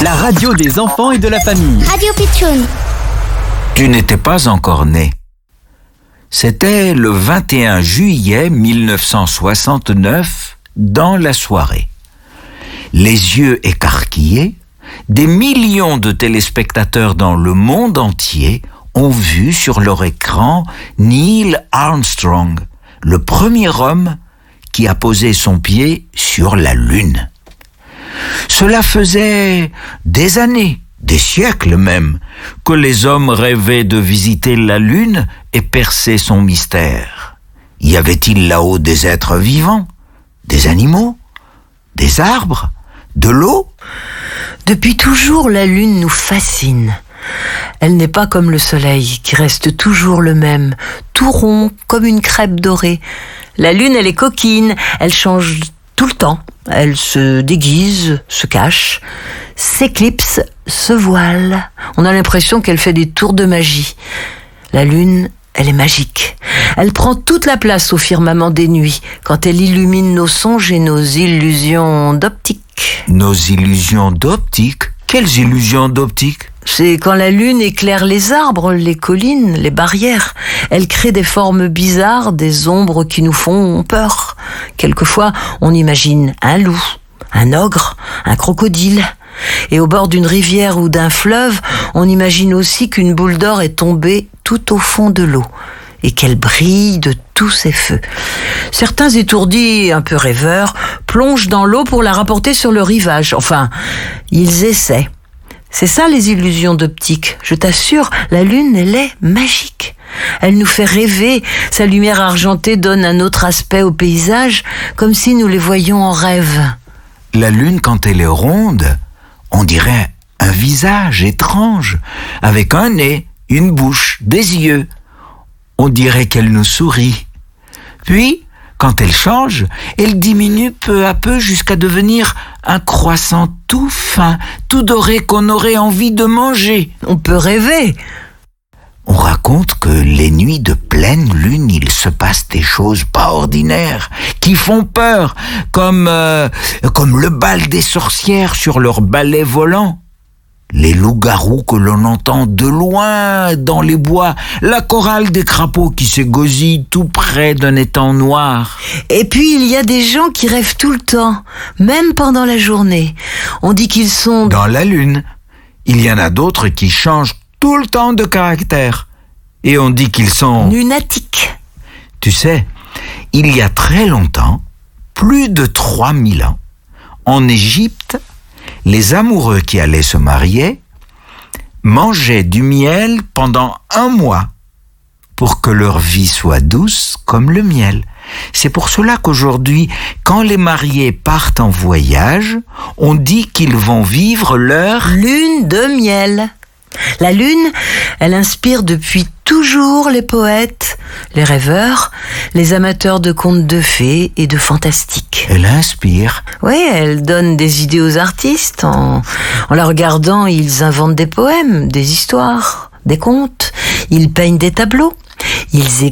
La radio des enfants et de la famille. Radio Pitchoun. Tu n'étais pas encore né. C'était le 21 juillet 1969, dans la soirée. Les yeux écarquillés, des millions de téléspectateurs dans le monde entier ont vu sur leur écran Neil Armstrong, le premier homme qui a posé son pied sur la Lune. Cela faisait des années, des siècles même, que les hommes rêvaient de visiter la Lune et percer son mystère. Y avait-il là-haut des êtres vivants, des animaux, des arbres, de l'eau ? Depuis toujours, la Lune nous fascine. Elle n'est pas comme le soleil, qui reste toujours le même, tout rond, comme une crêpe dorée. La Lune, elle est coquine, elle change tout le temps. Elle se déguise, se cache, s'éclipse, se voile. On a l'impression qu'elle fait des tours de magie. La Lune, elle est magique. Elle prend toute la place au firmament des nuits, quand elle illumine nos songes et nos illusions d'optique. Nos illusions d'optique ? Quelles illusions d'optique ? C'est quand la Lune éclaire les arbres, les collines, les barrières. Elle crée des formes bizarres, des ombres qui nous font peur. Quelquefois, on imagine un loup, un ogre, un crocodile. Et au bord d'une rivière ou d'un fleuve, on imagine aussi qu'une boule d'or est tombée tout au fond de l'eau et qu'elle brille de tous ses feux. Certains étourdis, un peu rêveurs, plongent dans l'eau pour la rapporter sur le rivage. Enfin, ils essaient. C'est ça les illusions d'optique. Je t'assure, la Lune, elle est magique. Elle nous fait rêver. Sa lumière argentée donne un autre aspect au paysage, comme si nous les voyions en rêve. La Lune, quand elle est ronde, on dirait un visage étrange, avec un nez, une bouche, des yeux. On dirait qu'elle nous sourit. Puis, quand elle change, elle diminue peu à peu jusqu'à devenir un croissant tout fin, tout doré qu'on aurait envie de manger. On peut rêver. On raconte que les nuits de pleine lune, il se passe des choses pas ordinaires, qui font peur, comme le bal des sorcières sur leur balai volant. Les loups-garous que l'on entend de loin dans les bois, la chorale des crapauds qui s'égosillent tout près d'un étang noir. Et puis il y a des gens qui rêvent tout le temps, même pendant la journée. On dit qu'ils sont dans la lune. Il y en a d'autres qui changent tout le temps de caractère. Et on dit qu'ils sont lunatiques. Tu sais, il y a très longtemps, plus de 3000 ans, en Égypte, les amoureux qui allaient se marier mangeaient du miel pendant 1 mois pour que leur vie soit douce comme le miel. C'est pour cela qu'aujourd'hui, quand les mariés partent en voyage, on dit qu'ils vont vivre leur lune de miel. La lune, elle inspire depuis toujours les poètes, les rêveurs, les amateurs de contes de fées et de fantastique. Elle inspire. Oui, elle donne des idées aux artistes. En la regardant, ils inventent des poèmes, des histoires, des contes. Ils peignent des tableaux. Ils